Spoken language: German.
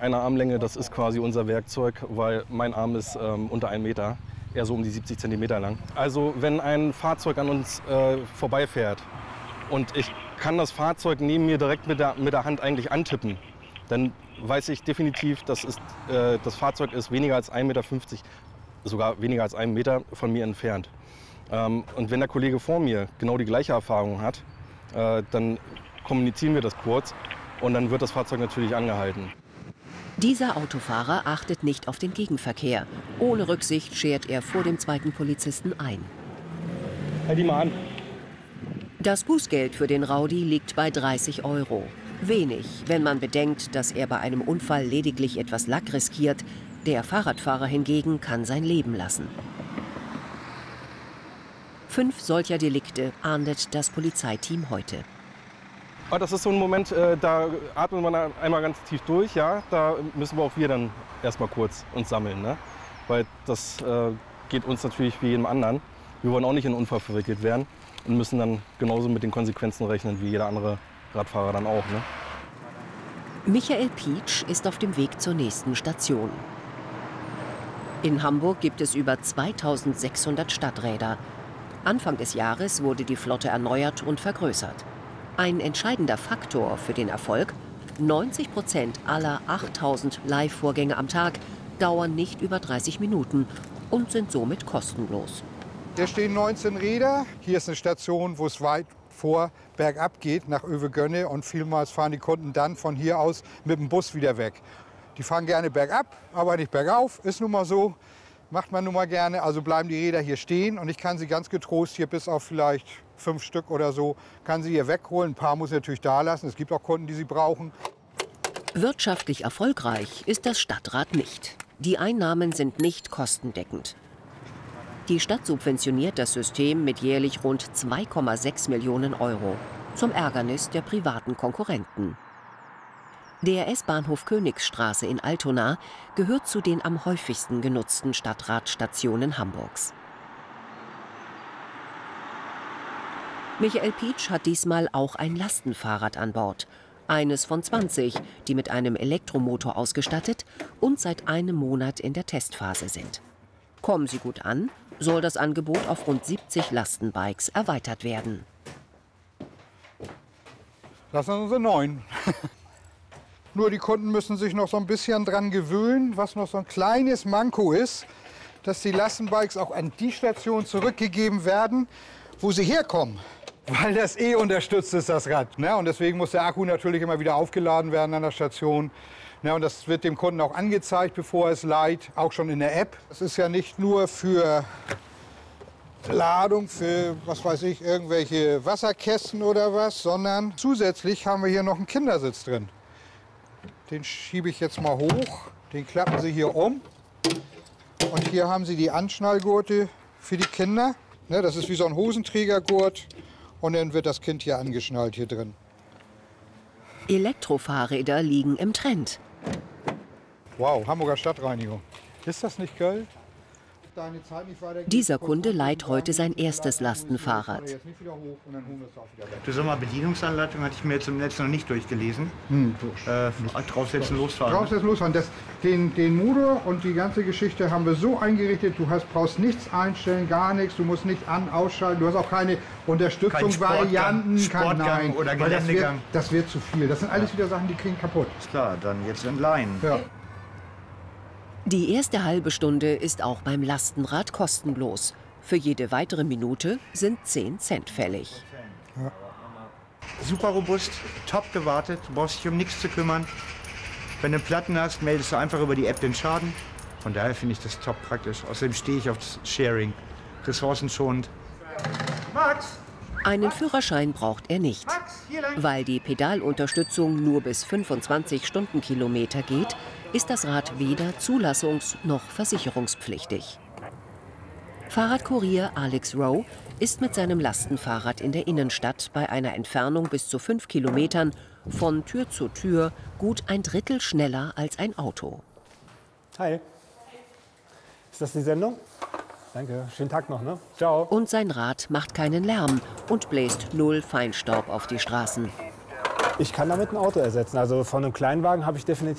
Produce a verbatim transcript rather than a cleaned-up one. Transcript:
eine Armlänge, das ist quasi unser Werkzeug, weil mein Arm ist ähm, unter einem Meter, eher so um die siebzig Zentimeter lang. Also wenn ein Fahrzeug an uns äh, vorbeifährt und ich kann das Fahrzeug neben mir direkt mit der, mit der Hand eigentlich antippen, dann weiß ich definitiv, dass es, äh, das Fahrzeug ist weniger als ein Meter fünfzig, sogar weniger als einen Meter von mir entfernt. Ähm, und wenn der Kollege vor mir genau die gleiche Erfahrung hat, äh, dann kommunizieren wir das kurz und dann wird das Fahrzeug natürlich angehalten. Dieser Autofahrer achtet nicht auf den Gegenverkehr. Ohne Rücksicht schert er vor dem zweiten Polizisten ein. Halt die mal an. Das Bußgeld für den Rowdy liegt bei dreißig Euro. Wenig, wenn man bedenkt, dass er bei einem Unfall lediglich etwas Lack riskiert. Der Fahrradfahrer hingegen kann sein Leben lassen. Fünf solcher Delikte ahndet das Polizeiteam heute. Das ist so ein Moment, äh, da atmet man einmal ganz tief durch. Ja? Da müssen wir auch wir dann erstmal kurz uns sammeln. Ne? Weil das äh, geht uns natürlich wie jedem anderen. Wir wollen auch nicht in einen Unfall verwickelt werden und müssen dann genauso mit den Konsequenzen rechnen wie jeder andere Radfahrer dann auch. Ne? Michael Pietsch ist auf dem Weg zur nächsten Station. In Hamburg gibt es über zweitausendsechshundert Stadträder. Anfang des Jahres wurde die Flotte erneuert und vergrößert. Ein entscheidender Faktor für den Erfolg: neunzig Prozent aller achttausend Live-Vorgänge am Tag dauern nicht über dreißig Minuten und sind somit kostenlos. Hier stehen neunzehn Räder. Hier ist eine Station, wo es weit vor bergab geht, nach Öwe-Gönne. Und vielmals fahren die Kunden dann von hier aus mit dem Bus wieder weg. Die fahren gerne bergab, aber nicht bergauf. Ist nun mal so. Macht man nun mal gerne. Also bleiben die Räder hier stehen. Und ich kann sie ganz getrost hier bis auf vielleicht fünf Stück oder so, kann sie hier wegholen. Ein paar muss ich natürlich da lassen. Es gibt auch Kunden, die sie brauchen. Wirtschaftlich erfolgreich ist das Stadtrad nicht. Die Einnahmen sind nicht kostendeckend. Die Stadt subventioniert das System mit jährlich rund zwei Komma sechs Millionen Euro. Zum Ärgernis der privaten Konkurrenten. Der S-Bahnhof Königsstraße in Altona gehört zu den am häufigsten genutzten Stadtradstationen Hamburgs. Michael Pietsch hat diesmal auch ein Lastenfahrrad an Bord. Eines von zwanzig, die mit einem Elektromotor ausgestattet und seit einem Monat in der Testphase sind. Kommen sie gut an, soll das Angebot auf rund siebzig Lastenbikes erweitert werden. Das sind unsere neun. Nur die Kunden müssen sich noch so ein bisschen dran gewöhnen, was noch so ein kleines Manko ist, dass die Lastenbikes auch an die Station zurückgegeben werden, wo sie herkommen. Weil das eh unterstützt ist, das Rad. Ne? Und deswegen muss der Akku natürlich immer wieder aufgeladen werden an der Station. Ne? Und das wird dem Kunden auch angezeigt, bevor er es leiht, auch schon in der App. Das ist ja nicht nur für Ladung, für, was weiß ich, irgendwelche Wasserkästen oder was, sondern zusätzlich haben wir hier noch einen Kindersitz drin. Den schiebe ich jetzt mal hoch, den klappen Sie hier um. Und hier haben Sie die Anschnallgurte für die Kinder. Ne? Das ist wie so ein Hosenträgergurt. Und dann wird das Kind hier angeschnallt hier drin. Elektrofahrräder liegen im Trend. Wow, Hamburger Stadtreinigung. Ist das nicht geil? Dieser Kunde leiht heute sein erstes Lastenfahrrad. Die Sommerbedienungsanleitung hatte ich mir jetzt im Netz noch nicht durchgelesen. Hm. Äh, draufsetzen, losfahren. Draufsetzen, losfahren. Das, den, den Motor und die ganze Geschichte haben wir so eingerichtet, du hast, brauchst nichts einstellen, gar nichts, du musst nicht an, ausschalten, du hast auch keine Unterstützung, kein Sportgang, Varianten, Sportgang kein, nein, oder weil das wird, Geländegang. das wird zu viel. Das sind alles wieder Sachen, die kriegen kaputt. Ist klar, dann jetzt entleihen. Ja. Die erste halbe Stunde ist auch beim Lastenrad kostenlos. Für jede weitere Minute sind zehn Cent fällig. Ja. Super robust, top gewartet, du brauchst dich um nichts zu kümmern. Wenn du Platten hast, meldest du einfach über die App den Schaden. Von daher finde ich das top praktisch. Außerdem stehe ich auf das Sharing, ressourcenschonend. Max! Einen Führerschein braucht er nicht. Weil die Pedalunterstützung nur bis fünfundzwanzig Stundenkilometer geht, ist das Rad weder zulassungs- noch versicherungspflichtig. Fahrradkurier Alex Rowe ist mit seinem Lastenfahrrad in der Innenstadt bei einer Entfernung bis zu fünf Kilometern von Tür zu Tür gut ein Drittel schneller als ein Auto. Hi. Ist das die Sendung? Danke, schönen Tag noch, ne? Ciao. Und sein Rad macht keinen Lärm und bläst null Feinstaub auf die Straßen. Ich kann damit ein Auto ersetzen. Also von einem Kleinwagen habe ich definitiv